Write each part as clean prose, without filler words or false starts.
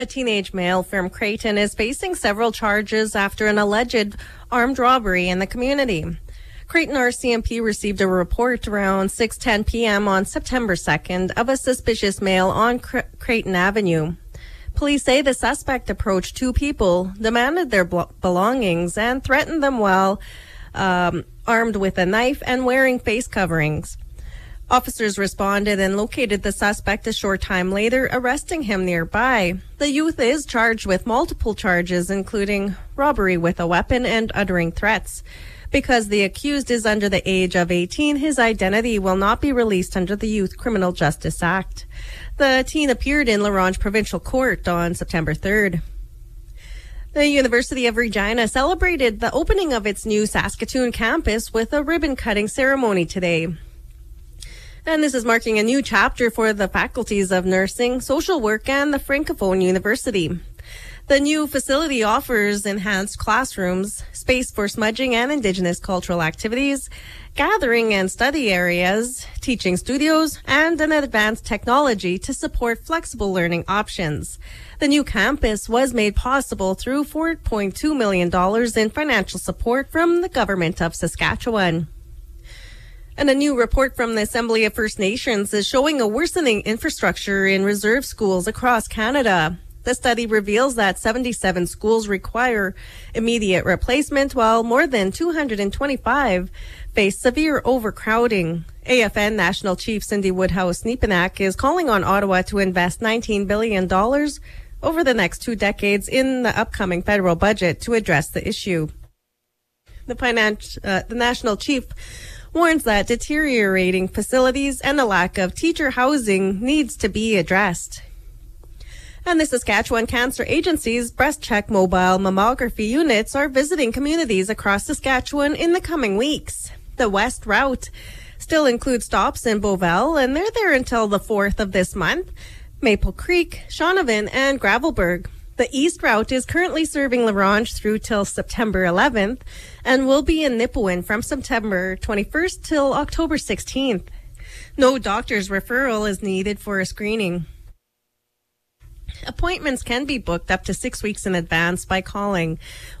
A teenage male from Creighton is facing several charges after an alleged armed robbery in the community. Creighton RCMP received a report around 6:10 p.m. on September 2nd of a suspicious male on Creighton Avenue. Police say the suspect approached two people, demanded their belongings, and threatened them while armed with a knife and wearing face coverings. Officers responded and located the suspect a short time later, arresting him nearby. The youth is charged with multiple charges, including robbery with a weapon and uttering threats. Because the accused is under the age of 18, his identity will not be released under the Youth Criminal Justice Act. The teen appeared in La Ronge Provincial Court on September 3rd. The University of Regina celebrated the opening of its new Saskatoon campus with a ribbon-cutting ceremony today. And this is marking a new chapter for the faculties of nursing, social work, and the Francophone University. The new facility offers enhanced classrooms, space for smudging and Indigenous cultural activities, gathering and study areas, teaching studios, and an advanced technology to support flexible learning options. The new campus was made possible through $4.2 million in financial support from the Government of Saskatchewan. And a new report from the Assembly of First Nations is showing a worsening infrastructure in reserve schools across Canada. The study reveals that 77 schools require immediate replacement, while more than 225 face severe overcrowding. AFN National Chief Cindy Woodhouse-Nepenak is calling on Ottawa to invest $19 billion over the next 2 decades in the upcoming federal budget to address the issue. The National Chief warns that deteriorating facilities and a lack of teacher housing needs to be addressed. And the Saskatchewan Cancer Agency's Breast Check mobile mammography units are visiting communities across Saskatchewan in the coming weeks. The West route still includes stops in Beauval, and they're there until the 4th of this month, Maple Creek, Shaunavon, and Gravelbourg. The East route is currently serving La Ronge through till September 11th and will be in Nipawin from September 21st till October 16th. No doctor's referral is needed for a screening. Appointments can be booked up to 6 weeks in advance by calling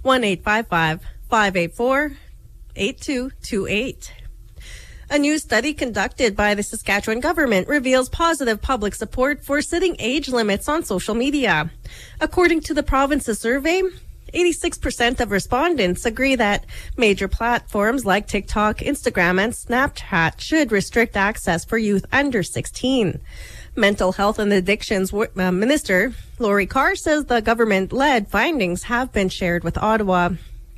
1-855-584-8228. A new study conducted by the Saskatchewan government reveals positive public support for setting age limits on social media. According to the province's survey, 86% of respondents agree that major platforms like TikTok, Instagram, and Snapchat should restrict access for youth under 16. Mental Health and Addictions Minister Laurie Carr says the government-led findings have been shared with Ottawa.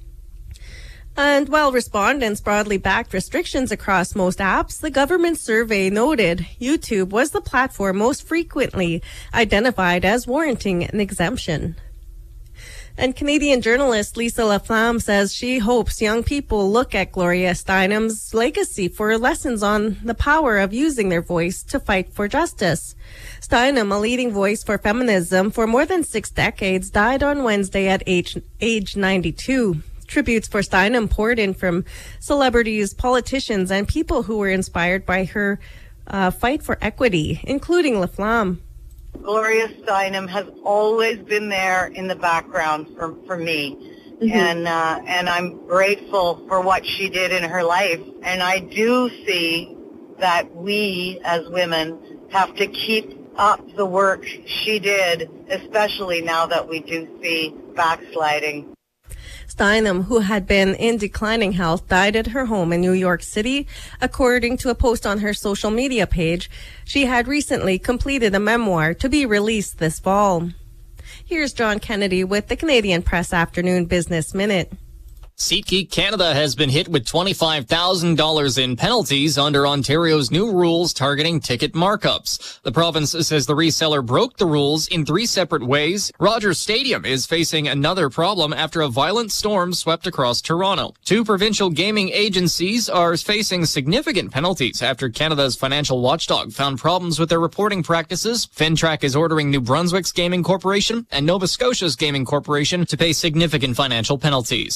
And while respondents broadly backed restrictions across most apps, the government survey noted YouTube was the platform most frequently identified as warranting an exemption. And Canadian journalist Lisa Laflamme says she hopes young people look at Gloria Steinem's legacy for lessons on the power of using their voice to fight for justice. Steinem, a leading voice for feminism for more than 6 decades, died on Wednesday at age 92. Tributes for Steinem poured in from celebrities, politicians, and people who were inspired by her fight for equity, including Laflamme. Gloria Steinem has always been there in the background for me. Mm-hmm. And I'm grateful for what she did in her life. And I do see that we as women have to keep up the work she did, especially now that we do see backsliding. Steinem, who had been in declining health, died at her home in New York City. According to a post on her social media page, she had recently completed a memoir to be released this fall. Here's John Kennedy with the Canadian Press Afternoon Business Minute. SeatGeek Canada has been hit with $25,000 in penalties under Ontario's new rules targeting ticket markups. The province says the reseller broke the rules in 3 separate ways. Rogers Stadium is facing another problem after a violent storm swept across Toronto. 2 provincial gaming agencies are facing significant penalties after Canada's financial watchdog found problems with their reporting practices. Fintrack is ordering New Brunswick's Gaming Corporation and Nova Scotia's Gaming Corporation to pay significant financial penalties. Looking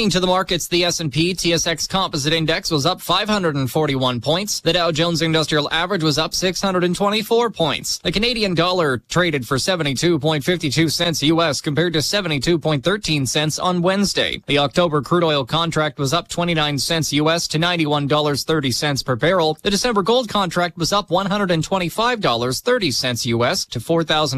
Looking to the markets, the S&P TSX Composite Index was up 541 points. The Dow Jones Industrial Average was up 624 points. The Canadian dollar traded for 72.52 cents U.S. compared to 72.13 cents on Wednesday. The October crude oil contract was up 29 cents U.S. to $91.30 per barrel. The December gold contract was up $125.30 U.S. to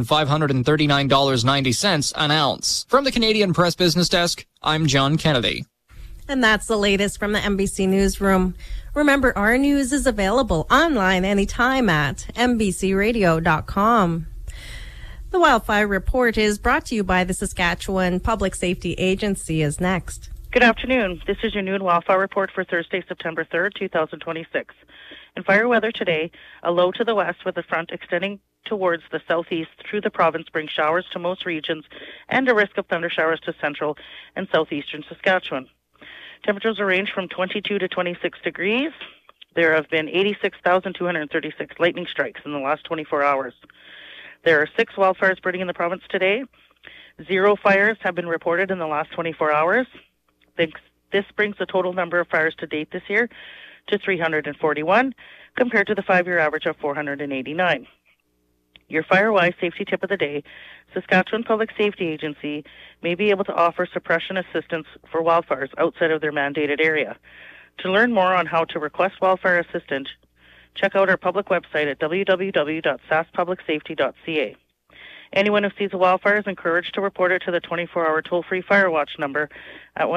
$4,539.90 an ounce. From the Canadian Press Business Desk, I'm John Kennedy. And that's the latest from the NBC Newsroom. Remember, our news is available online anytime at NBCRadio.com. The Wildfire Report is brought to you by the Saskatchewan Public Safety Agency. Is next. Good afternoon. This is your noon wildfire report for Thursday, September 3rd, 2026. In fire weather today, a low to the west with a front extending towards the southeast through the province brings showers to most regions and a risk of thunder showers to central and southeastern Saskatchewan. Temperatures will range from 22 to 26 degrees. There have been 86,236 lightning strikes in the last 24 hours. There are 6 wildfires burning in the province today. 0 fires have been reported in the last 24 hours. This brings the total number of fires to date this year to 341, compared to the 5-year average of 489. Your fire-wise safety tip of the day: Saskatchewan Public Safety Agency may be able to offer suppression assistance for wildfires outside of their mandated area. To learn more on how to request wildfire assistance, check out our public website at www.saskpublicsafety.ca. Anyone who sees a wildfire is encouraged to report it to the 24-hour toll-free Fire Watch number at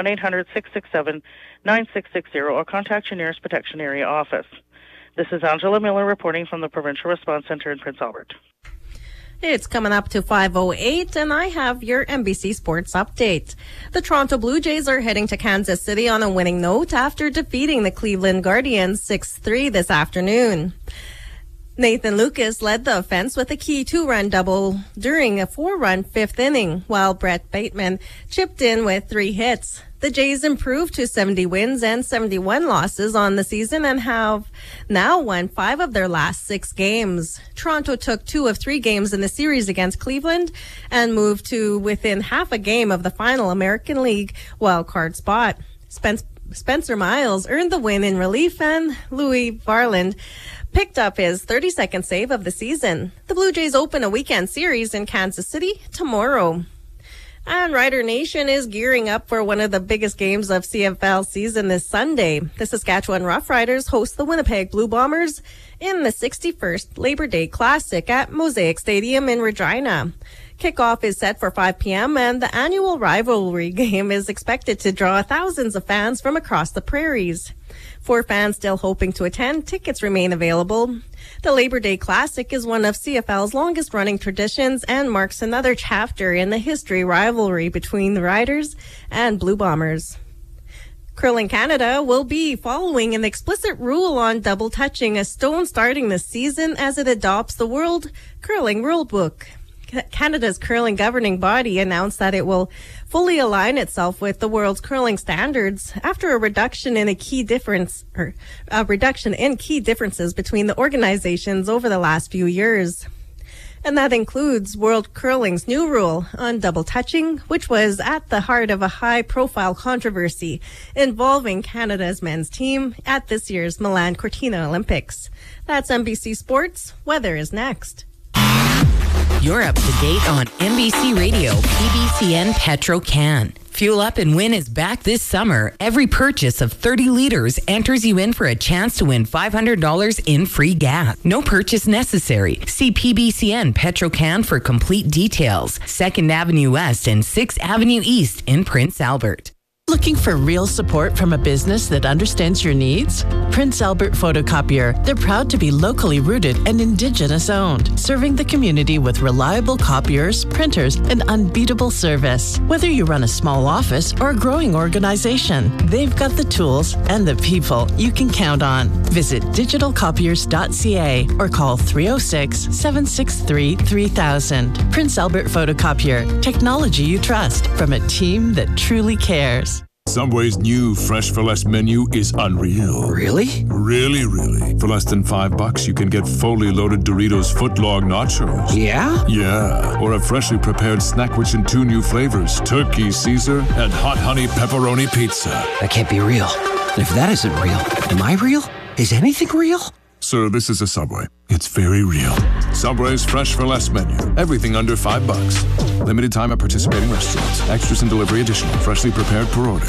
1-800-667-9660 or contact your nearest protection area office. This is Angela Miller reporting from the Provincial Response Centre in Prince Albert. It's coming up to 5:08, and I have your NBC Sports update. The Toronto Blue Jays are heading to Kansas City on a winning note after defeating the Cleveland Guardians 6-3 this afternoon. Nathan Lucas led the offense with a key 2-run double during a 4-run 5th inning, while Brett Bateman chipped in with 3 hits. The Jays improved to 70 wins and 71 losses on the season and have now won 5 of their last 6 games. Toronto took 2 of 3 games in the series against Cleveland and moved to within half a game of the final American League wildcard spot. Spencer Miles earned the win in relief, and Louis Varland picked up his 32nd save of the season. The Blue Jays open a weekend series in Kansas City tomorrow. And Rider Nation is gearing up for one of the biggest games of CFL season this Sunday. The Saskatchewan Roughriders host the Winnipeg Blue Bombers in the 61st Labor Day Classic at Mosaic Stadium in Regina. Kickoff is set for 5 p.m. and the annual rivalry game is expected to draw thousands of fans from across the prairies. For fans still hoping to attend, tickets remain available. The Labor Day Classic is one of CFL's longest-running traditions and marks another chapter in the history rivalry between the Riders and Blue Bombers. Curling Canada will be following an explicit rule on double touching a stone starting this season as it adopts the World Curling Rulebook. Canada's curling governing body announced that it will fully align itself with the world's curling standards after a reduction in key differences between the organizations over the last few years. And that includes World Curling's new rule on double touching, which was at the heart of a high-profile controversy involving Canada's men's team at this year's Milan Cortina Olympics. That's NBC Sports. Weather is next. You're up to date on NBC Radio, PBCN Petro-Can. Fuel Up and Win is back this summer. Every purchase of 30 liters enters you in for a chance to win $500 in free gas. No purchase necessary. See PBCN Petro-Can for complete details. 2nd Avenue West and 6th Avenue East in Prince Albert. Looking for real support from a business that understands your needs? Prince Albert Photocopier. They're proud to be locally rooted and Indigenous owned, serving the community with reliable copiers, printers, and unbeatable service. Whether you run a small office or a growing organization, they've got the tools and the people you can count on. Visit digitalcopiers.ca or call 306-763-3000. Prince Albert Photocopier. Technology you trust from a team that truly cares. Subway's new Fresh for Less menu is unreal. Really? Really, really. For less than $5, you can get fully loaded Doritos footlong nachos. Yeah? Yeah. Or a freshly prepared snack rich in 2 new flavors, Turkey Caesar and Hot Honey Pepperoni Pizza. That can't be real. If that isn't real, am I real? Is anything real? Sir, this is a Subway. It's very real. Subway's Fresh for Less menu. Everything under $5. Limited time at participating restaurants. Extras and delivery additional. Freshly prepared per order.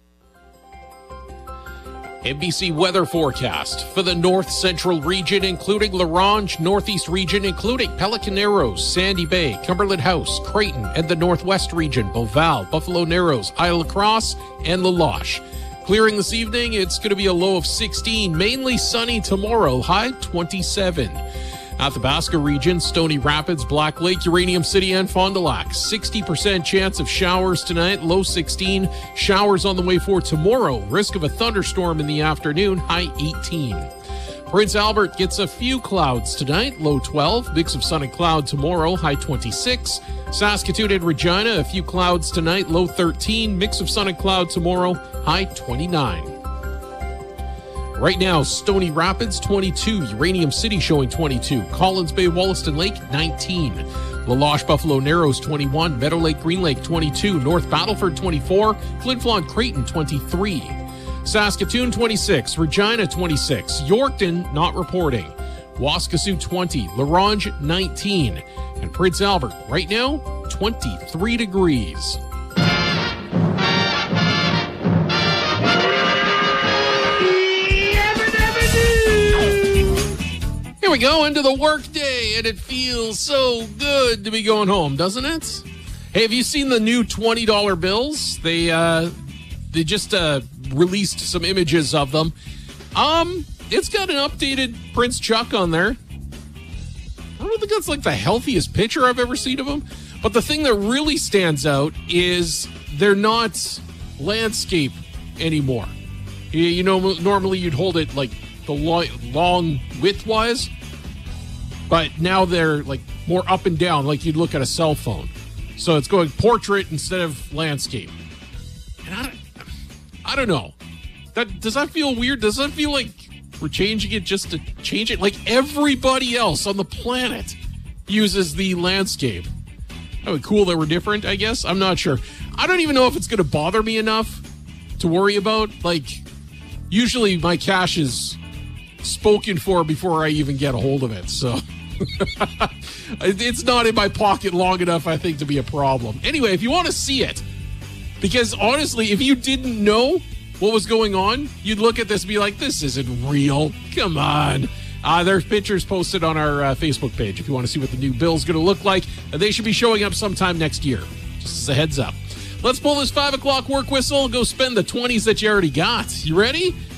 NBC weather forecast for the north central region, including La Ronge, northeast region, including Pelican Narrows, Sandy Bay, Cumberland House, Creighton, and the northwest region, Beauval, Buffalo Narrows, Isle La Crosse, and La Loche. Clearing this evening, it's going to be a low of 16, mainly sunny tomorrow, high 27. Athabasca region, Stony Rapids, Black Lake, Uranium City, and Fond du Lac. 60% chance of showers tonight, low 16. Showers on the way for tomorrow. Risk of a thunderstorm in the afternoon, high 18. Prince Albert gets a few clouds tonight, low 12. Mix of sun and cloud tomorrow, high 26. Saskatoon and Regina, a few clouds tonight, low 13. Mix of sun and cloud tomorrow, high 29. Right now, Stony Rapids, 22. Uranium City showing 22. Collins Bay, Wollaston Lake, 19. La Loche, Buffalo Narrows, 21. Meadow Lake, Green Lake, 22. North Battleford, 24. Flin Flon, Creighton, 23. Saskatoon, 26. Regina, 26. Yorkton, not reporting. Waskesiu, 20. La Ronge, 19. And Prince Albert, right now, 23 degrees. Here we go into the work day, and it feels so good to be going home, doesn't it? Hey, have you seen the new $20 bills? They just released some images of them. It's got an updated Prince Chuck on there. I don't think that's like the healthiest picture I've ever seen of him. But the thing that really stands out is they're not landscape anymore. You know, normally you'd hold it like the long width-wise, but now they're like more up and down, like you'd look at a cell phone. So it's going portrait instead of landscape. And I don't know. Does that feel weird? Does that feel like we're changing it just to change it? Like everybody else on the planet uses the landscape. Oh, cool that we're different, I guess. I'm not sure. I don't even know if it's going to bother me enough to worry about. Like, usually my cash is spoken for before I even get a hold of it. So it's not in my pocket long enough, I think, to be a problem. Anyway, if you want to see it, because honestly, if you didn't know what was going on, you'd look at this and be like, this isn't real. Come on. There's pictures posted on our Facebook page if you want to see what the new bill's going to look like. They should be showing up sometime next year. Just as a heads up. Let's pull this 5 o'clock work whistle and go spend the 20s that you already got. You ready?